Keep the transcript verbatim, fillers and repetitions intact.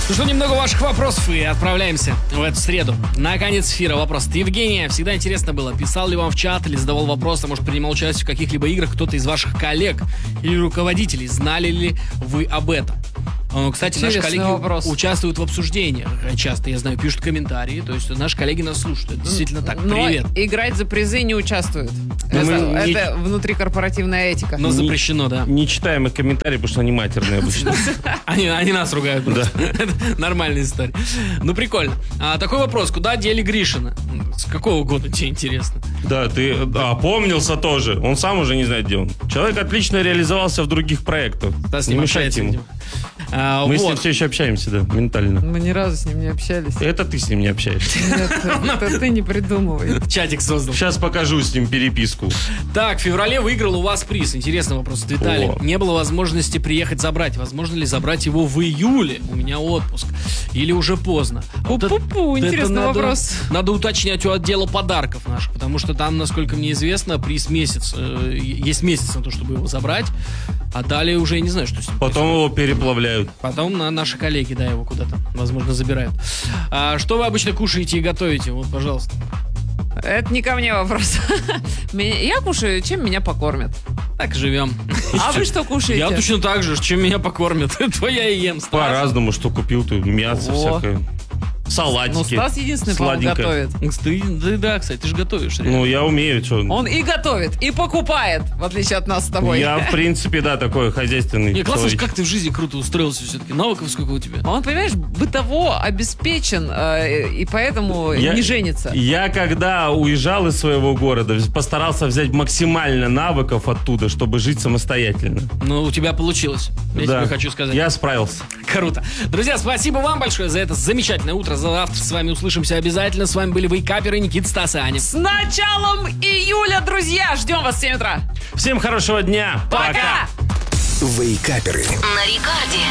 Ну что, немного ваших вопросов и отправляемся в эту среду. На конец эфира вопрос от Евгения. Всегда интересно было, писал ли вам в чат или задавал вопросы, может, принимал участие в каких-либо играх кто-то из ваших коллег или руководителей. Знали ли вы об этом? Кстати, Интересный наши коллеги вопрос. участвуют в обсуждениях. Часто, я знаю, пишут комментарии. То есть наши коллеги нас слушают. Это действительно так. Но Привет. играть за призы не участвуют. Но Это, мы не- это внутрикорпоративная этика. Но запрещено, да. Не читаем их комментарии, потому что они матерные обычно. Они, они нас ругают просто. Это нормальная история. Ну, прикольно. А, такой вопрос. Куда дели Гришина? С какого года тебе интересно? Да, ты опомнился тоже. Он сам уже не знает, где он. Человек отлично реализовался в других проектах. Стас с Не ним мешайте общается, ему. видимо. А, Мы с ним вот. все еще общаемся, да, ментально. Мы ни разу с ним не общались. Это ты с ним не общаешься. Нет, это ты не придумывай. Чатик создал. Сейчас покажу с ним переписку. Так, в феврале выиграл у вас приз. Интересный вопрос от Виталия. О. Не было возможности приехать забрать. Возможно ли забрать его в июле? У меня отпуск. Или уже поздно? Вот это- Пу-пу-пу, это интересный надо- вопрос. Надо уточнять у отдела подарков наших, потому что там, насколько мне известно, приз месяц. э, Есть месяц на то, чтобы его забрать. А далее уже я не знаю, что с ним Потом его переплавляют. Потом на наши коллеги, да, его куда-то, возможно, забирают. А что вы обычно кушаете и готовите? Вот, пожалуйста. Это не ко мне вопрос. Меня- Я кушаю, чем меня покормят. Так живем. А вы что кушаете? Я точно так же, чем меня покормят. То я и ем. Стас. По-разному, что купил ты. Мясо О. всякое. Салатики. Ну, Стас единственный, по-моему, Сладенькое. готовит. Ты, да, да, кстати, ты же готовишь. реально. Ну, я умею, что. Он и готовит, и покупает, в отличие от нас с тобой. Я, в принципе, да, такой хозяйственный Не, классно, человек. как ты в жизни круто устроился все-таки. Навыков сколько у тебя? Он, понимаешь, бытово обеспечен, э, и поэтому Я- не женится. Я, когда уезжал из своего города, постарался взять максимально навыков оттуда, чтобы жить самостоятельно. Ну, у тебя получилось. Я Да. тебе хочу сказать. Я справился. Круто. Друзья, спасибо вам большое за это замечательное утро. Завтра с вами услышимся обязательно. С вами были вейкаперы Никита, Стас и Аня. С началом июля, друзья! Ждем вас в семь утра. Всем хорошего дня. Пока! Вейкаперы. На рекорде.